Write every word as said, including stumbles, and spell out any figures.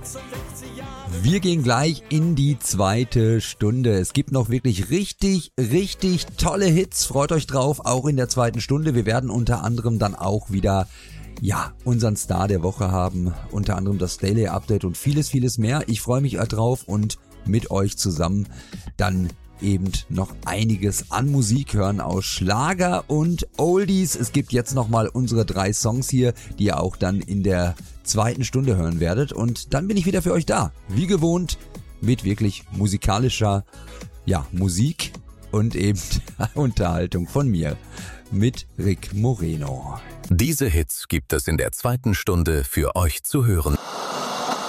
Wir gehen gleich in die zweite Stunde. Es gibt noch wirklich richtig, richtig tolle Hits. Freut euch drauf, auch in der zweiten Stunde. Wir werden unter anderem dann auch wieder, ja, unseren Star der Woche haben. Unter anderem das Daily Update und vieles, vieles mehr. Ich freue mich drauf und mit euch zusammen dann eben noch einiges an Musik hören aus Schlager und Oldies. Es gibt jetzt nochmal unsere drei Songs hier, die ihr auch dann in der zweiten Stunde hören werdet. Und dann bin ich wieder für euch da. Wie gewohnt mit wirklich musikalischer, ja, Musik und eben Unterhaltung von mir mit Rick Moreno. Diese Hits gibt es in der zweiten Stunde für euch zu hören.